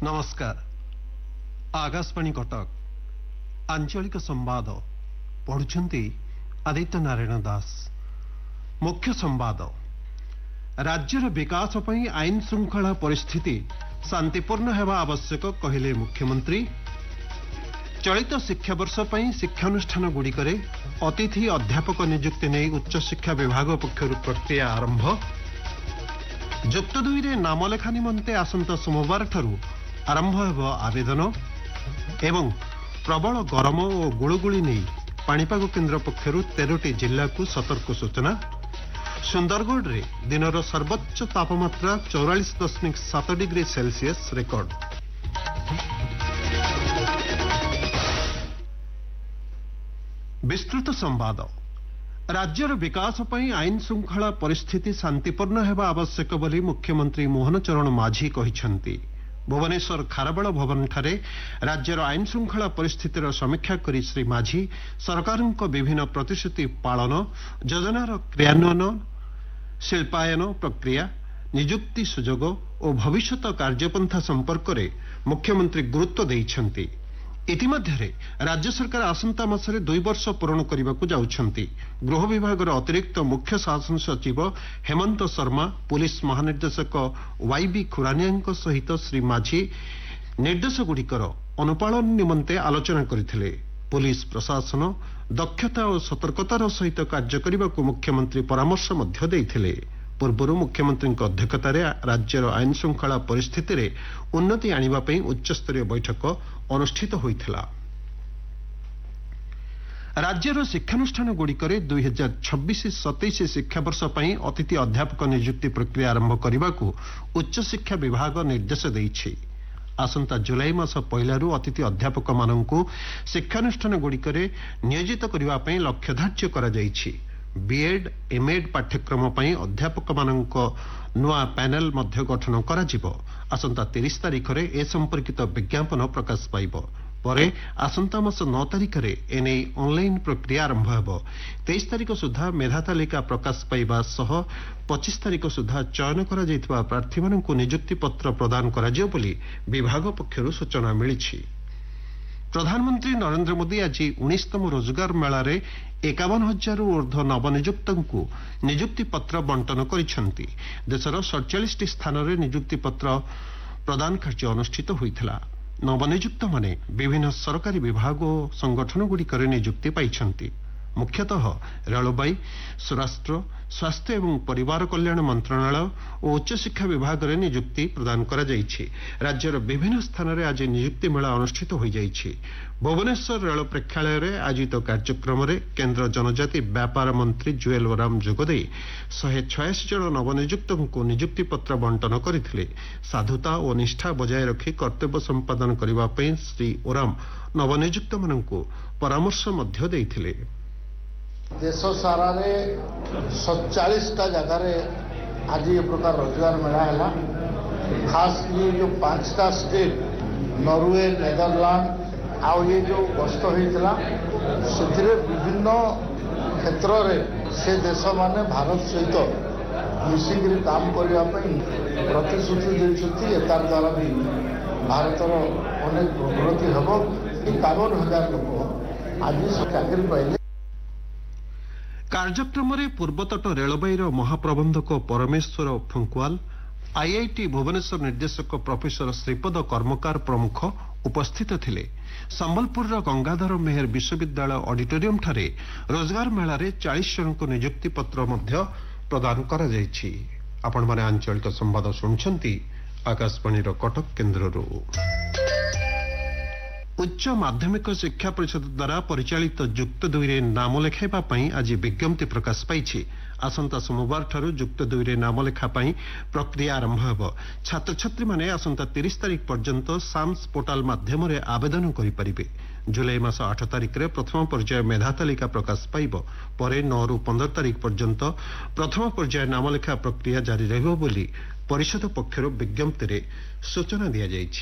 नमस्कार। आकाशवाणी कटक आंचलिक संवाद पढ़ुछंती आदित्य नारायण दास। मुख्य संवाद। राज्यर विकास पई आईन श्रृंखला परिस्थिति शांतिपूर्ण हेबा आवश्यक कहिले मुख्यमंत्री। चलित शिक्षा वर्ष पई शिक्षानुष्ठान गुड़िकरे अतिथि अध्यापक नियुक्ति नहीं उच्च शिक्षा विभाग पक्षरु प्रक्रिया आरंभ। जुक्त दुई रे नामलेखा निमंते आसंता सोमवार ठारू आरंभ हेब आवेदन। एवं प्रबल गरम और गुळुगुळी नहीं पाणीपाग केन्द्र पक्षरु 13टी जिल्ला को सतर्क सूचना। सुंदरगढ़ रे दिनर सर्वोच्च तापमात्रा 44.7 डिग्री सेल्सियस रेकर्ड। विस्तृत संवाद। राज्यर विकास पई आईन श्रृंखला परिस्थिति शांतिपूर्ण हेबा आवश्यक बोली मुख्यमंत्री मोहन चरण माझी कहिसंती। भुवनेश्वर खारबेल भवन ठारे राज्यर आईन श्रृंखला परिस्थितिर समीक्षा करी श्री माझी सरकारक विभिन्न प्रतिश्रुति पालन, योजनार क्रियान्वयन, शिल्पायन प्रक्रिया, नियुक्ति सुजोग और भविष्यत कार्यपंथा संपर्क में मुख्यमंत्री गुरुत्व देइछंती। इतिमध्य राज्य सरकार आसंता मासरे 2 वर्ष पूरण करने को जाउछंती। गृह विभाग अतिरिक्त मुख्य शासन सचिव हेमंत शर्मा, पुलिस महानिर्देशक वाईबी खुरानिया सहित श्री माझी निर्देशगुड़िकर अनुपालन निमंते आलोचना करथिले। पुलिस प्रशासन दक्षता और सतर्कतार सहित कार्य करने को मुख्यमंत्री परामर्श मध्य देइथिले। पूर्व मुख्यमंत्री अध्यक्षतार राज्यर आईन श्रृंखला परिस्थिति रे उन्नति आनिबा पई उच्चस्तरीय बैठक अनुष्ठित होइथिला। राज्यर शिक्षानुष्ठान गुड़िकरे 2026-27 शिक्षावर्ष पई अतिथि अध्यापक नियुक्ति प्रक्रिया आरंभ करने को उच्च शिक्षा विभाग निर्देश देइछि। आसंता जुलाई मास पहलू अतिथि अध्यापक माननकु शिक्षानुष्ठान गुड़िकरे नियोजित करबा पई लक्ष्य धार्य करा जाइछि। बीएड एमएड पाठ्यक्रम पई अध्यापक माननक नुआ पैनल मध्य गठन करा जिवो। आसंता 30 तारिख रे ए संपर्कित विज्ञापन प्रकाश पाइबो। परे आसंता मास 9 तारिख रे एने ऑनलाइन प्रक्रिया आरंभ हेबो। 23 तारिख सुधा मेधा तालिका प्रकाश पाइबा सह 25 तारिख सुधा चयन करा जायतिबा प्रार्थी माननकु नियुक्ति पत्र प्रदान करा जिवो बोली विभाग पक्षरु सूचना मिलिछि। प्रधानमंत्री नरेंद्र मोदी आज 19तम रोजगार मेला रे 51,000 ऊर्ध्व नवनियुक्त नियुक्ति पत्र बंटन करिसेंती। देशर 47 स्थान रे नियुक्ति पत्र प्रदान कार्य अनुष्ठित होइथिला। नवनियुक्त माने विभिन्न सरकारी विभाग और संगठन गुड़िकर नियुक्ति पाइछंती। मुख्यतः रेलबाई, स्वराष्ट्र, स्वास्थ्य एवं परिवार कल्याण मंत्रणालय और उच्च शिक्षा विभाग में नियुक्ति प्रदान करा जाइछि। राज्यर विभिन्न स्थान में आज नियुक्ति मेला अनुष्ठित हो जाइछि। भुवनेश्वर रेल प्रेक्षालय में आयोजित कार्यक्रम में केन्द्र जनजाति व्यापार मंत्री जुएल ओराम जोगदे 186 जन नवनियुक्त को नियुक्ति पत्र बंटन करथिले। साधुता और निष्ठा बजाय रखी कर्तव्य संपादन करने श्री ओराम नवनियुक्त माननकु परामर्श मध्य देइथिले। देश सारा 47टा जगह आज ये प्रकार रोजगार मेला है। खास ये जो 5टा स्टेट नॉर्वे, नेदरलैंड आउ ये जो गस्त होता से विभिन्न क्षेत्र में से देश माने भारत सहित मिसिक काम करने प्रतिश्रुति देते। तार द्वारा भी भारतर अनेक प्रगति हम। 51,000 लोक आज चाकरी पाइले। कार्यक्रम में पूर्वतट रेलबाईर महाप्रबंधक परमेश्वर फंकुआल, आईआईटी भुवनेश्वर निर्देशक प्रोफेसर श्रीपद कर्मकार प्रमुख उपस्थित थिले। संबलपुर गंगाधर मेहर विश्वविद्यालय ऑडिटोरियम ठारे रोजगार मेला रे 40 जन को नियुक्ति पत्र मध्य प्रदान करा जायछि। आपण माने आंचलिक संवाद सुनछंती आकाशवाणी कटक केन्द्ररू। उच्च माध्यमिक शिक्षा परिषद द्वारा परिचालित जुक्त 2 रे नाम लेखाइबा पई आज विज्ञप्ति प्रकाश पाइछि। आसंता सोमवार ठारू जुक्त 2 रे नाम लेखा पई प्रक्रिया आरंभ हेबो। छात्र छात्री माने आसंता 30 तारिख पर्यंत साम्स पोर्टाल माध्यम रे आवेदन करि परिबे। जुलाई मास 8 तारिख रे प्रथम पर्याय मेधा तालिका प्रकाश पाइबो। परे 9 रु 15 तारिख पर्यंत प्रथम पर्याय नाम लेखा प्रक्रिया जारी रहबो बोली परिषद पक्षरु विज्ञप्ति रे सूचना दिया जाइछि।